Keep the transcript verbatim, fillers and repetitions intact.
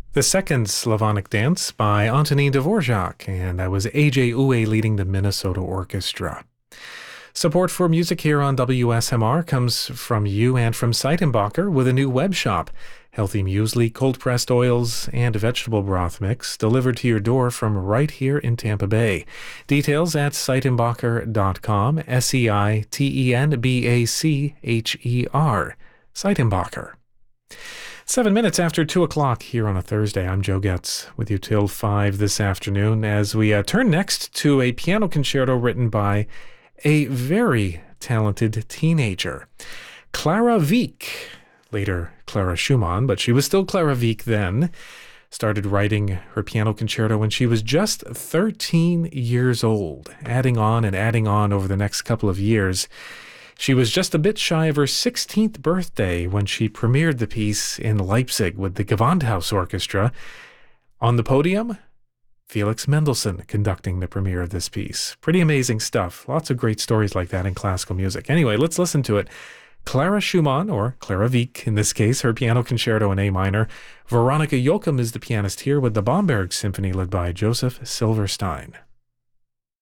The second Slavonic Dance by Antonín Dvorak, and that was A J Uwe leading the Minnesota Orchestra. Support for music here on W S M R comes from you and from Seitenbacher with a new web shop. Healthy muesli, cold-pressed oils, and vegetable broth mix delivered to your door from right here in Tampa Bay. Details at seitenbacher dot com, S E I T E N B A C H E R. Seitenbacher. Seven minutes after two o'clock here on a Thursday. I'm Joe Getz with you till five this afternoon as we uh, turn next to a piano concerto written by a very talented teenager, Clara Wieck, later Clara Schumann, but she was still Clara Wieck then. Started writing her piano concerto when she was just thirteen years old, adding on and adding on over the next couple of years. She was just a bit shy of her sixteenth birthday when she premiered the piece in Leipzig with the Gewandhaus Orchestra. On the podium, Felix Mendelssohn conducting the premiere of this piece. Pretty amazing stuff. Lots of great stories like that in classical music. Anyway, let's listen to it. Clara Schumann, or Clara Wieck in this case, her piano concerto in A minor. Veronica Joachim is the pianist here with the Bamberg Symphony led by Joseph Silverstein.